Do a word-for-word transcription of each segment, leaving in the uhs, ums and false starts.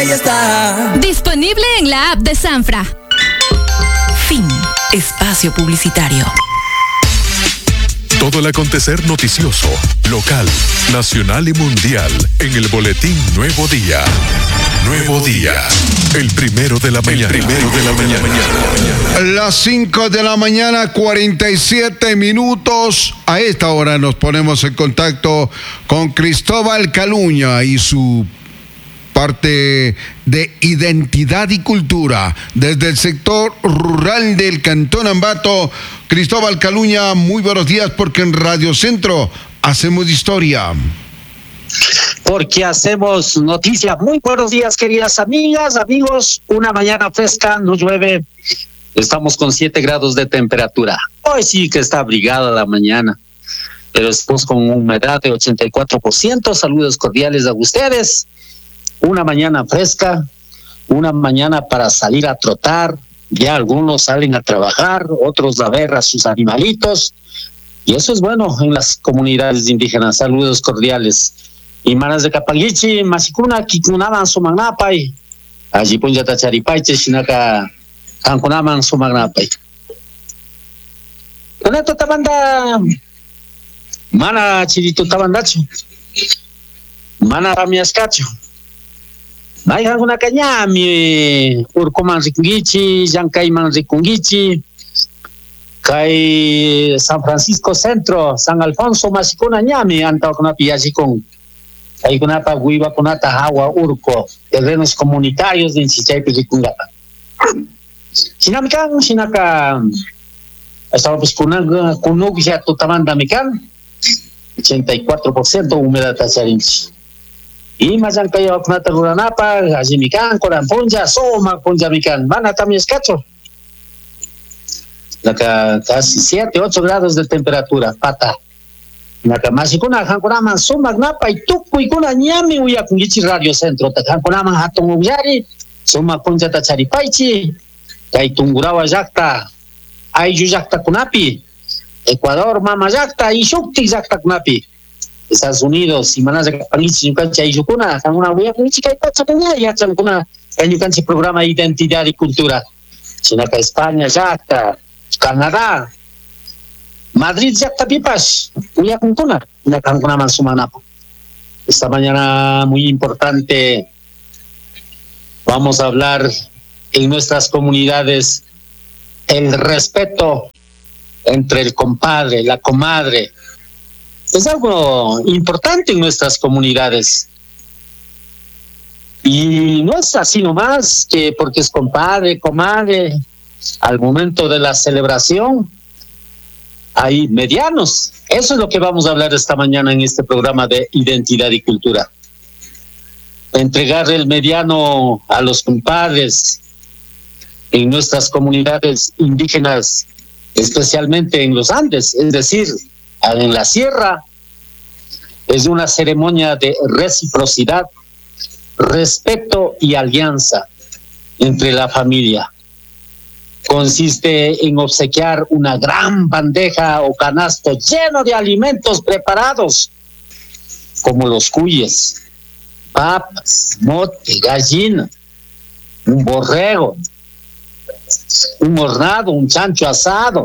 Ya está. Disponible en la app de Sanfra. Fin. Espacio publicitario. Todo el acontecer noticioso, local, nacional y mundial en el boletín Nuevo Día. Nuevo Día, el primero de la mañana. El primero de la mañana. Las cinco de la mañana, cuarenta y siete minutos. A esta hora nos ponemos en contacto con Cristóbal Caluña y su parte de identidad y cultura desde el sector rural del Cantón Ambato. Cristóbal Caluña, muy buenos días, porque en Radio Centro hacemos historia. Porque hacemos noticia. Muy buenos días, queridas amigas, amigos. Una mañana fresca, no llueve. Estamos con siete grados de temperatura. Hoy sí que está abrigada la mañana, pero estamos con humedad de ochenta y cuatro por ciento. Saludos cordiales a ustedes. Una mañana fresca, una mañana para salir a trotar. Ya algunos salen a trabajar, otros a ver a sus animalitos. Y eso es bueno en las comunidades indígenas. Saludos cordiales. Y manas de Capaguichi, Masikuna, Kikunaman, Sumagnapay. Allí punjata charipaiche, Shinaka, Kankunaman, Sumagnapay. Con esto tabanda, Mana Chirito tabandacho, Mana Ramiascacho. Hay alguna cañami, Urcoman Rikungichi, Yancayman Rikungichi, Kai San Francisco Centro, San Alfonso Masikuna Ñami, Anta con Piaji con. Hay una paguiba con Atahawa, Urco, terrenos comunitarios de Chichaipi y Cungapa. Sinamikan, Sinaka, estaba pues con Kunugya Tutamanda Mikan, ochenta y cuatro por ciento humedad Tacharinchi. Y más allá que yo con Atahuranapa, Ajimikan, Coramponja, Soma, Ponja Mikan, van a también escacho. Casi siete, ocho grados de temperatura, pata. Nakamasicuna, Hankonaman, Sumagnapa, y Tuku y Kuna Ñami, Uya Kungichi Radio Centro, Hankonaman, Hatun Uyari, Suma Kunja Tacharipaichi, Kaitungurawa Yakta, Ayu Yakta Kunapi, Ecuador, Mama Yakta, y Shukti Yakta Kunapi, Estados Unidos, y Manas de Capanichi, Yucancha y Yukuna, Hanuna Uya Kungichi, Kaitachakunya, Yakta Kuna, en Yucanchi Programa Identidad y Cultura, Chinaka España, Yakta, Canadá, Madrid ya está pipas, una cancuna, una cancuna mansumanapo. Esta mañana muy importante, vamos a hablar en nuestras comunidades el respeto entre el compadre, la comadre. Es algo importante en nuestras comunidades. Y no es así nomás, que porque es compadre, comadre, al momento de la celebración, hay medianos. Eso es lo que vamos a hablar esta mañana en este programa de Identidad y Cultura. Entregar el mediano a los compadres en nuestras comunidades indígenas, especialmente en los Andes, es decir, en la sierra, es una ceremonia de reciprocidad, respeto y alianza entre la familia. Consiste en obsequiar una gran bandeja o canasto lleno de alimentos preparados, como los cuyes, papas, mote, gallina, un borrego, un hornado, un chancho asado,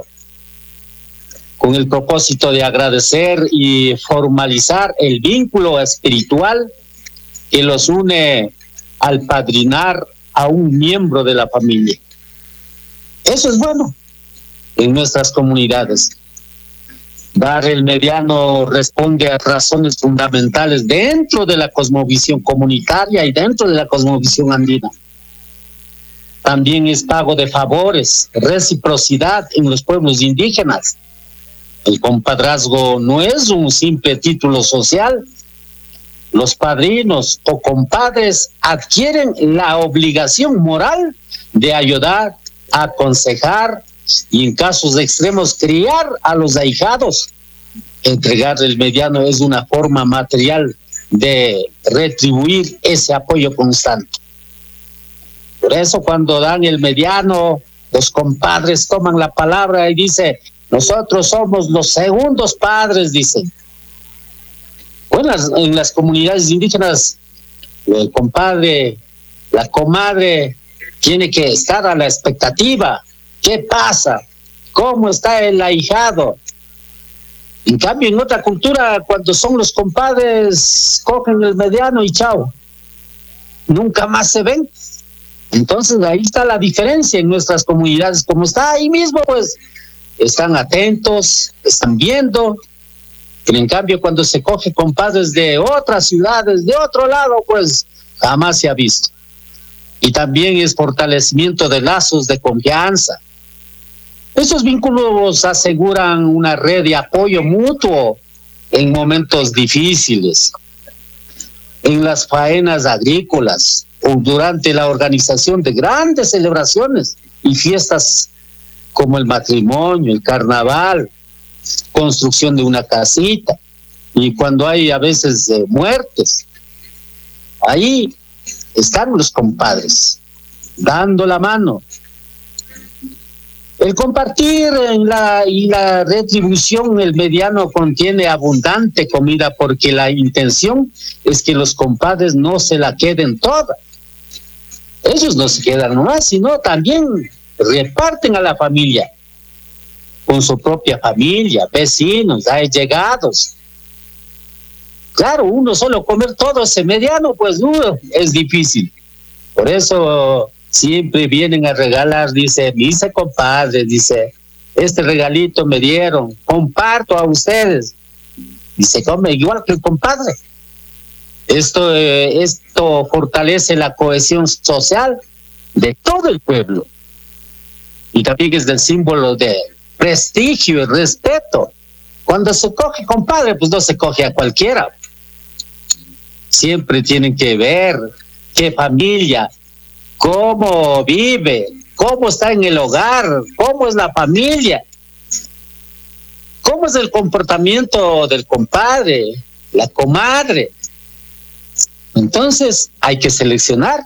con el propósito de agradecer y formalizar el vínculo espiritual que los une al padrinar a un miembro de la familia. Eso es bueno en nuestras comunidades. Dar el mediano responde a razones fundamentales dentro de la cosmovisión comunitaria y dentro de la cosmovisión andina. También es pago de favores, reciprocidad en los pueblos indígenas. El compadrazgo no es un simple título social. Los padrinos o compadres adquieren la obligación moral de ayudar, aconsejar y en casos extremos criar a los ahijados. Entregar el mediano es una forma material de retribuir ese apoyo constante. Por eso cuando dan el mediano, los compadres toman la palabra y dicen: nosotros somos los segundos padres, dicen. Bueno, en las comunidades indígenas, el compadre La comadre tiene que estar a la expectativa. ¿Qué pasa? ¿Cómo está el ahijado? En cambio, en otra cultura, cuando son los compadres, cogen el mediano y chao. Nunca más se ven. Entonces, ahí está la diferencia en nuestras comunidades. Como está ahí mismo, pues, están atentos, están viendo. Pero en cambio, cuando se coge compadres de otras ciudades, de otro lado, pues, jamás se ha visto. Y también es fortalecimiento de lazos de confianza. Esos vínculos aseguran una red de apoyo mutuo en momentos difíciles, en las faenas agrícolas o durante la organización de grandes celebraciones y fiestas como el matrimonio, el carnaval, construcción de una casita, y cuando hay a veces eh, muertes. Ahí están los compadres, dando la mano. El compartir en la, y la retribución, el mediano contiene abundante comida porque la intención es que los compadres no se la queden toda. Ellos no se quedan nomás, sino también reparten a la familia, con su propia familia, vecinos, allegados. Claro, uno solo comer todo ese mediano, pues no, es difícil. Por eso siempre vienen a regalar, dice, dice compadre, dice, este regalito me dieron, comparto a ustedes. Dice, come igual que el compadre. Esto, eh, esto fortalece la cohesión social de todo el pueblo. Y también es del símbolo de prestigio y respeto. Cuando se coge compadre, pues no se coge a cualquiera. Siempre tienen que ver qué familia, cómo vive, cómo está en el hogar, cómo es la familia, cómo es el comportamiento del compadre, la comadre. Entonces hay que seleccionar.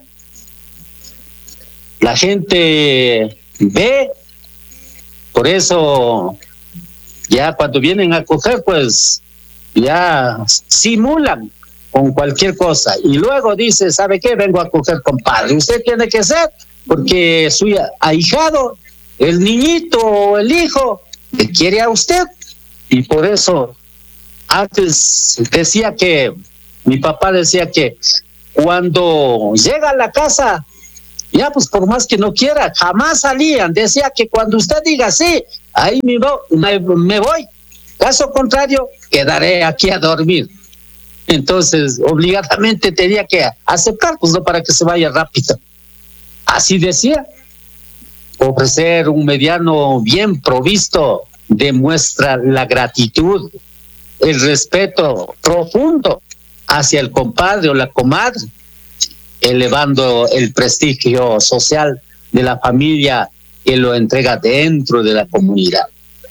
La gente ve, por eso ya cuando vienen a coger, pues ya simulan con cualquier cosa y luego dice, ¿sabe qué? Vengo a coger compadre. Usted tiene que ser, porque su ahijado, el niñito o el hijo, le quiere a usted. Y por eso antes decía que, mi papá decía que cuando llega a la casa, ya pues por más que no quiera, jamás salían. Decía que cuando usted diga sí, ahí me voy, me voy. Caso contrario, quedaré aquí a dormir. Entonces, obligadamente tenía que aceptar, pues no para que se vaya rápido. Así decía. Ofrecer un mediano bien provisto demuestra la gratitud, el respeto profundo hacia el compadre o la comadre, elevando el prestigio social de la familia que lo entrega dentro de la comunidad.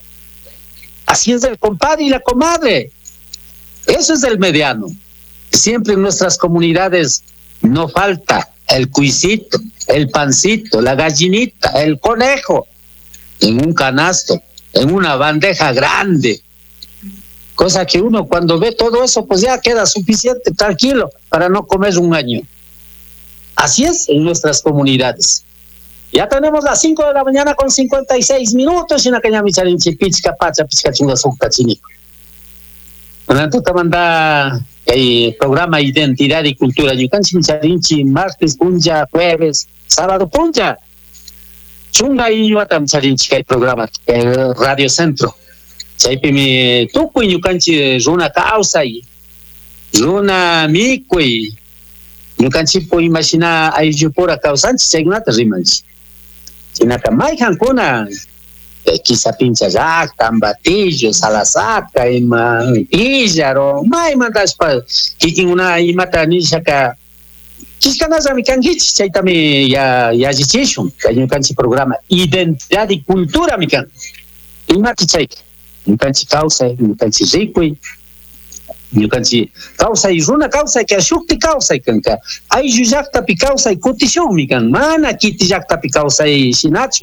Así es el compadre y la comadre. Eso es el mediano. Siempre en nuestras comunidades no falta el cuisito, el pancito, la gallinita, el conejo, en un canasto, en una bandeja grande. Cosa que uno cuando ve todo eso, pues ya queda suficiente, tranquilo, para no comer un año. Así es en nuestras comunidades. Ya tenemos las cinco de la mañana con cincuenta y seis minutos y una caña micharinchi, pichca, pacha, pichca, chunga, suca, chinico. Bueno, tú te manda el programa Identidad y Cultura. Yucanchi, micharinchi, martes, punja, jueves, sábado, punja. Chunga y yuata, micharinchi, que hay programa, el Radio Centro. Chaypi mi tuku y yucanchi, runa causa y runa mico y yucanchi po imagina ay yupura causanchi, chaynata rimanchi. Chinaka maijan kuna, quizá pincha yak, tambatillo, salasaca, ima, píllaro, mai mandas pa, kikin una imata nishaka, kiskanaza mi kangichi, chaytami ya, ya jichishun, yucanchi programa Identidad y Cultura mi kan. Imati chayka. Yucanchi causa, yucanchi riqui, yucanchi causa y runa causa que ashukti causa y canca. Ay yuyakta pi causa y kutishun mi can. Mana kiti yakta pi causa y shinacho.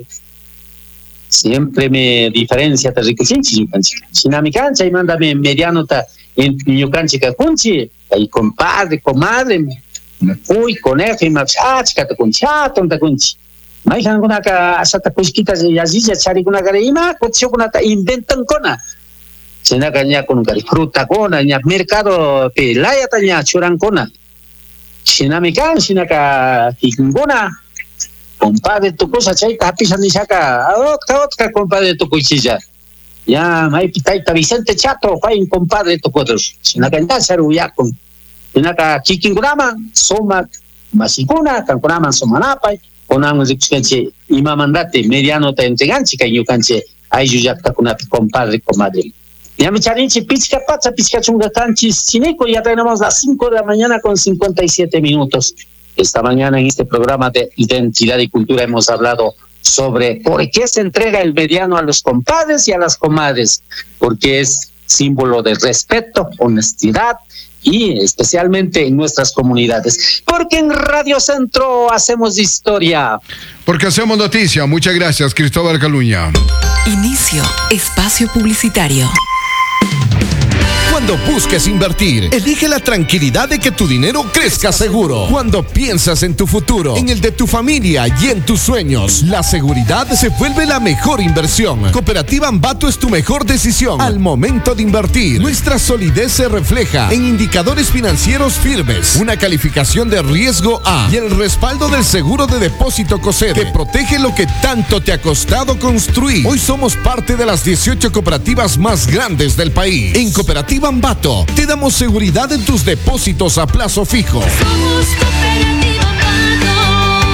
Siempre me diferencia ta ricuchinchi yucanchi. Shinami cancha y mándame mediano ta en yucanchi cacunchi. Ay compadre, comadre. Uy, conejo, y más, ah, chica, te conchi, ah, tonta conchi. Maihan kuna ka asata kuskita yazilla chari kuna ka ima kotio kuna ta inventan kona. Sina kanya kun kari fruta kona nya mercado pe laya tanya churan kona. Sina mekan sina ka ikungona. Compadre tu cosa chay tapi sani saka. Oh, ka compadre tu kuchilla. Ya mai pitai ta Vicente Chato pa in compadre tu kodos. Sina kanya saru yakun. Sina ka kikingurama soma masikuna kan kunama somanapay. Konamos explicache ima mandate mediano ta entreganchi kayo kanche ayu yakta kunapi compadre comadre. Ya me charinchi pizca pacha pizca chunga canchis chineco, ya tenemos las cinco de la mañana con cincuenta y siete minutos. Esta mañana en este programa de Identidad y Cultura hemos hablado sobre por qué se entrega el mediano a los compadres y a las comadres, porque es símbolo de respeto, honestidad, y especialmente en nuestras comunidades. Porque en Radio Centro hacemos historia. Porque hacemos noticia. Muchas gracias, Cristóbal Caluña. Inicio espacio publicitario. Cuando busques invertir, elige la tranquilidad de que tu dinero crezca seguro. Cuando piensas en tu futuro, en el de tu familia y en tus sueños, la seguridad se vuelve la mejor inversión. Cooperativa Ambato es tu mejor decisión al momento de invertir. Nuestra solidez se refleja en indicadores financieros firmes, una calificación de riesgo A y el respaldo del seguro de depósito COSEDE que protege lo que tanto te ha costado construir. Hoy somos parte de las dieciocho cooperativas más grandes del país. En Cooperativa Ambato te damos seguridad en tus depósitos a plazo fijo. Somos Cooperativa Ambato,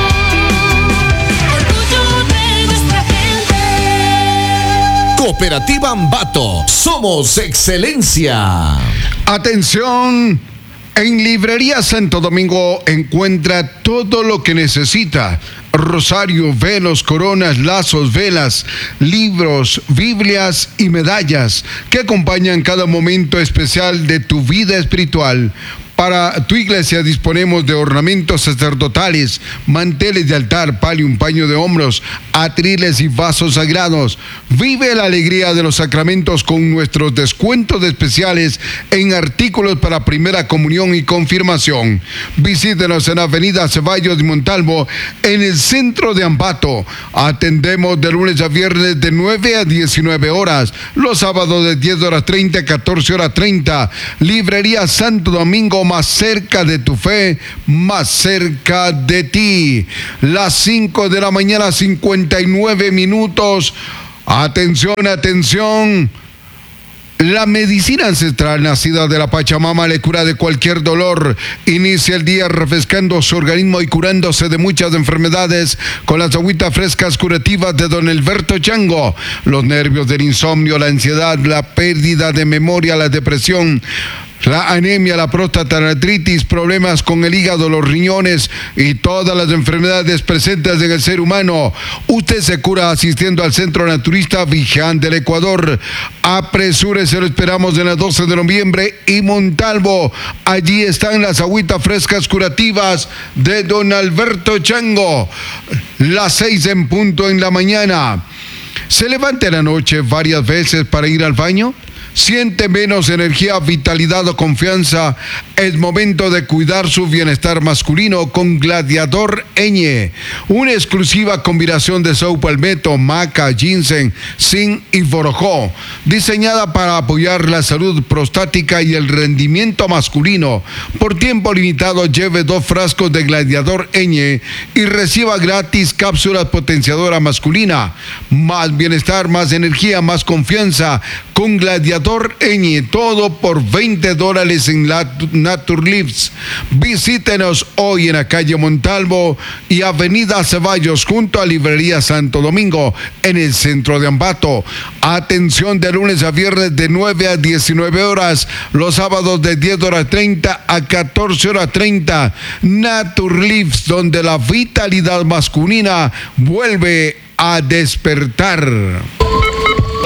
orgullo de nuestra gente. Cooperativa Ambato, somos excelencia. Atención, en Librería Santo Domingo encuentra todo lo que necesita. Rosario, velos, coronas, lazos, velas, libros, Biblias y medallas que acompañan cada momento especial de tu vida espiritual. Para tu iglesia disponemos de ornamentos sacerdotales, manteles de altar, palio, un paño de hombros, atriles y vasos sagrados. Vive la alegría de los sacramentos con nuestros descuentos especiales en artículos para primera comunión y confirmación. Visítenos en Avenida Ceballos de Montalvo, en el centro de Ambato. Atendemos de lunes a viernes de nueve a diecinueve horas, los sábados de diez horas treinta a catorce horas treinta. Librería Santo Domingo, más cerca de tu fe, más cerca de ti. Las cinco de la mañana, cincuenta y nueve minutos. Atención, atención. La medicina ancestral nacida de la Pachamama le cura de cualquier dolor. Inicia el día refrescando su organismo y curándose de muchas enfermedades con las agüitas frescas curativas de Don Alberto Chango. Los nervios del insomnio, la ansiedad, la pérdida de memoria, la depresión, la anemia, la próstata, la artritis, problemas con el hígado, los riñones y todas las enfermedades presentes en el ser humano. Usted se cura asistiendo al Centro Naturista Viján del Ecuador. Apresúrese, lo esperamos en el doce de noviembre y Montalvo. Allí están las agüitas frescas curativas de Don Alberto Chango. Las seis en punto en la mañana. ¿Se levanta en la noche varias veces para ir al baño? ¿Siente menos energía, vitalidad o confianza? Es momento de cuidar su bienestar masculino con Gladiador Eñe, una exclusiva combinación de sopa palmetto, maca, ginseng, zinc y borojó, diseñada para apoyar la salud prostática y el rendimiento masculino. Por tiempo limitado, lleve dos frascos de Gladiador Eñe y reciba gratis cápsulas potenciadora masculina. Más bienestar, más energía, más confianza con Gladiador Eñe, todo por veinte dólares en la Naturlips. Visítenos hoy en la calle Montalvo y Avenida Ceballos junto a Librería Santo Domingo en el centro de Ambato. Atención de lunes a viernes de nueve a diecinueve horas, los sábados de diez horas treinta a catorce horas treinta. Naturlips, donde la vitalidad masculina vuelve a despertar.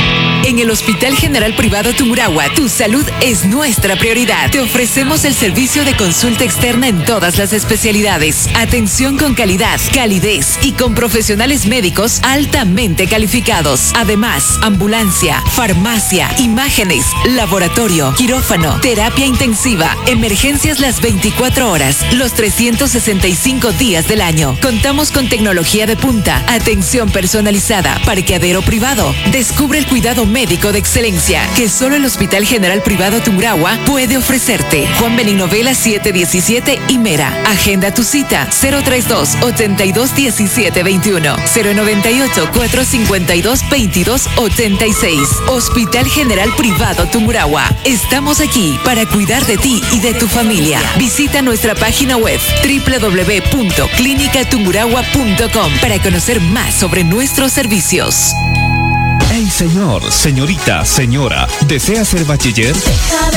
En el Hospital General Privado Tungurahua, tu salud es nuestra prioridad. Te ofrecemos el servicio de consulta externa en todas las especialidades. Atención con calidad, calidez y con profesionales médicos altamente calificados. Además, ambulancia, farmacia, imágenes, laboratorio, quirófano, terapia intensiva, emergencias las veinticuatro horas, los trescientos sesenta y cinco días del año. Contamos con tecnología de punta, atención personalizada, parqueadero privado. Descubre el cuidado médico de excelencia que solo el Hospital General Privado Tungurahua puede ofrecerte. Juan Benigno Vela siete diecisiete y Mera. Agenda tu cita cero treinta y dos, ochenta y dos, diecisiete veintiuno, cero noventa y ocho, cuatrocientos cincuenta y dos, veintidós ochenta y seis. Hospital General Privado Tungurahua. Estamos aquí para cuidar de ti y de tu familia. Visita nuestra página web doble u doble u doble u punto clínica tungurahua punto com para conocer más sobre nuestros servicios. Hey señor, señorita, señora, ¿desea ser bachiller?